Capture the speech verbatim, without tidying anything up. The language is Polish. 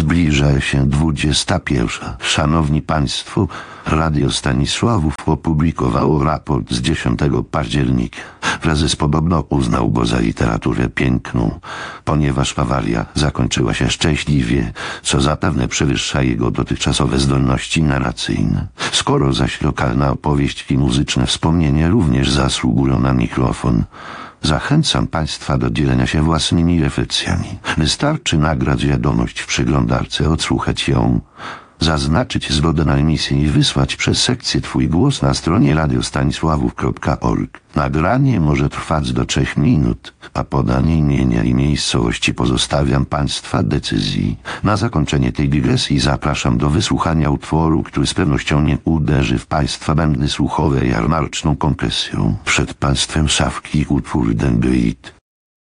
Zbliża się dwudziesta pierwsza. Szanowni Państwo, Radio Stanisławów opublikowało raport z dziesiątego października. Prezes podobno uznał go za literaturę piękną, ponieważ awaria zakończyła się szczęśliwie, co zapewne przewyższa jego dotychczasowe zdolności narracyjne. Skoro zaś lokalna opowieść i muzyczne wspomnienie również zasługują na mikrofon, zachęcam Państwa do dzielenia się własnymi refleksjami. Wystarczy nagrać wiadomość w przeglądarce, odsłuchać ją, zaznaczyć zgodę na emisję i wysłać przez sekcję Twój głos na stronie radiostanisławów kropka org. Nagranie może trwać do trzech minut, a podanie imienia i miejscowości pozostawiam Państwa decyzji. Na zakończenie tej dygresji zapraszam do wysłuchania utworu, który z pewnością nie uderzy w Państwa bębny słuchowe jarmarczną kompresją. Przed Państwem Szafki utwór Dębyit.